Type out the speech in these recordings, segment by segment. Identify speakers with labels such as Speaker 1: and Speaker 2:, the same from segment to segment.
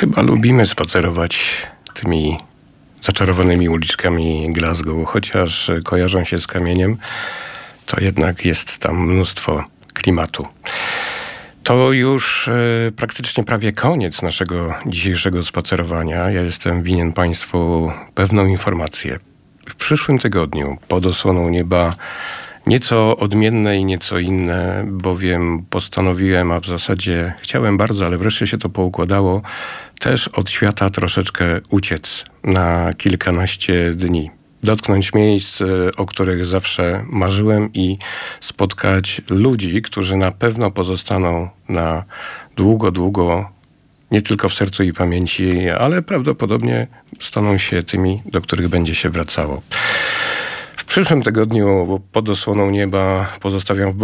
Speaker 1: Chyba lubimy spacerować tymi zaczarowanymi uliczkami Glasgow, chociaż kojarzą się z kamieniem, to jednak jest tam mnóstwo klimatu. To już praktycznie prawie koniec naszego dzisiejszego spacerowania. Ja jestem winien Państwu pewną informację. W przyszłym tygodniu pod osłoną nieba nieco odmienne i nieco inne, bowiem postanowiłem, a w zasadzie chciałem bardzo, ale wreszcie się to poukładało, też od świata troszeczkę uciec na kilkanaście dni. Dotknąć miejsc, o których zawsze marzyłem i spotkać ludzi, którzy na pewno pozostaną na długo, długo, nie tylko w sercu i pamięci, ale prawdopodobnie staną się tymi, do których będzie się wracało. W przyszłym tygodniu pod osłoną nieba pozostawiam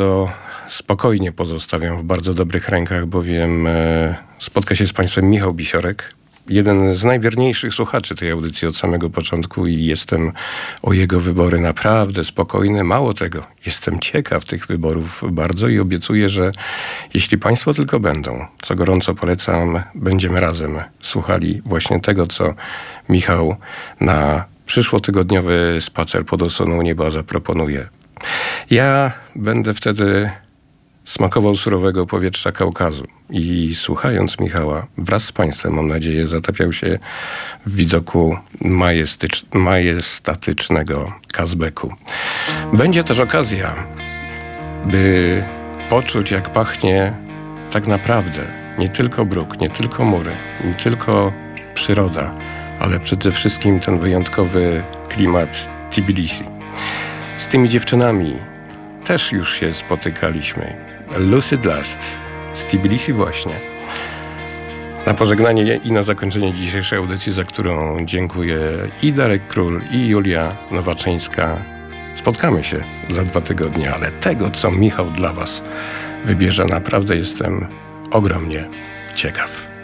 Speaker 1: w bardzo dobrych rękach, bowiem spotka się z Państwem Michał Bisiorek, jeden z najwierniejszych słuchaczy tej audycji od samego początku i jestem o jego wybory naprawdę spokojny. Mało tego, jestem ciekaw tych wyborów bardzo i obiecuję, że jeśli Państwo tylko będą, co gorąco polecam, będziemy razem słuchali właśnie tego, co Michał na przyszłotygodniowy spacer pod osłoną nieba zaproponuje. Ja będę wtedy smakował surowego powietrza Kaukazu i słuchając Michała wraz z Państwem, mam nadzieję, zatapiał się w widoku majestatycznego Kazbeku. Będzie też okazja, by poczuć, jak pachnie tak naprawdę nie tylko bruk, nie tylko mury, nie tylko przyroda, ale przede wszystkim ten wyjątkowy klimat Tbilisi. Z tymi dziewczynami też już się spotykaliśmy. Lucid Last z Tbilisi właśnie. Na pożegnanie i na zakończenie dzisiejszej audycji, za którą dziękuję i Darek Król, i Julia Nowaczyńska. Spotkamy się za 2 tygodnie, ale tego, co Michał dla Was wybierze, naprawdę jestem ogromnie ciekaw.